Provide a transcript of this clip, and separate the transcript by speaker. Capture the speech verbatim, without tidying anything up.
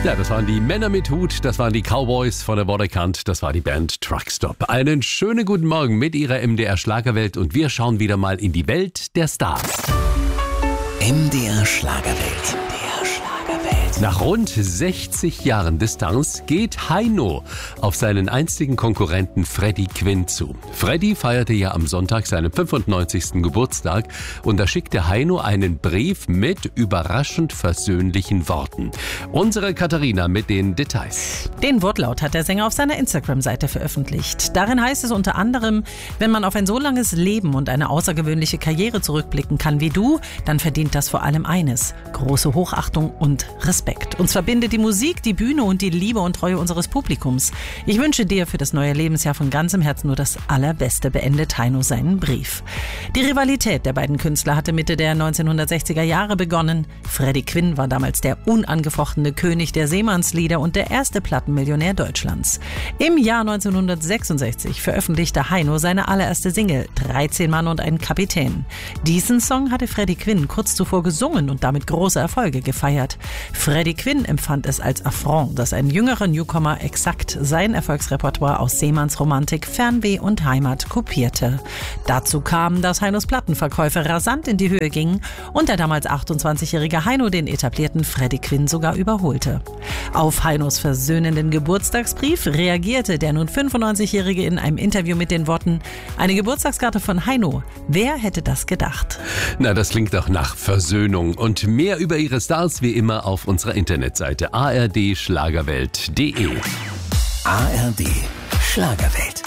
Speaker 1: Ja, das waren die Männer mit Hut, das waren die Cowboys von der Waterkant, das war die Band Truckstop. Einen schönen guten Morgen mit ihrer M D R Schlagerwelt und wir schauen wieder mal in die Welt der Stars.
Speaker 2: M D R Schlagerwelt.
Speaker 1: Nach rund sechzig Jahren Distanz geht Heino auf seinen einstigen Konkurrenten Freddie Quinn zu. Freddie feierte ja am Sonntag seinen fünfundneunzigsten Geburtstag und da schickte Heino einen Brief mit überraschend versöhnlichen Worten. Unsere Katharina mit den Details.
Speaker 3: Den Wortlaut hat der Sänger auf seiner Instagram-Seite veröffentlicht. Darin heißt es unter anderem, wenn man auf ein so langes Leben und eine außergewöhnliche Karriere zurückblicken kann wie du, dann verdient das vor allem eines: große Hochachtung und Respekt. Uns verbindet die Musik, die Bühne und die Liebe und Treue unseres Publikums. Ich wünsche dir für das neue Lebensjahr von ganzem Herzen nur das Allerbeste, beendet Heino seinen Brief. Die Rivalität der beiden Künstler hatte Mitte der neunzehnhundertsechziger Jahre begonnen. Freddie Quinn war damals der unangefochtene König der Seemannslieder und der erste Plattenmillionär Deutschlands. Im Jahr neunzehnhundertsechsundsechzig veröffentlichte Heino seine allererste Single, dreizehn Mann und ein Kapitän. Diesen Song hatte Freddie Quinn kurz zuvor gesungen und damit große Erfolge gefeiert. Freddie Quinn empfand es als Affront, dass ein jüngerer Newcomer exakt sein Erfolgsrepertoire aus Seemannsromantik, Fernweh und Heimat kopierte. Dazu kam, dass Heinos Plattenverkäufe rasant in die Höhe gingen und der damals achtundzwanzigjährige Heino den etablierten Freddie Quinn sogar überholte. Auf Heinos versöhnenden Geburtstagsbrief reagierte der nun fünfundneunzigjährige in einem Interview mit den Worten: eine Geburtstagskarte von Heino, wer hätte das gedacht?
Speaker 1: Na, das klingt doch nach Versöhnung und mehr über ihre Stars wie immer auf unserer Internetseite a r d schlagerwelt punkt d e.
Speaker 2: A R D Schlagerwelt.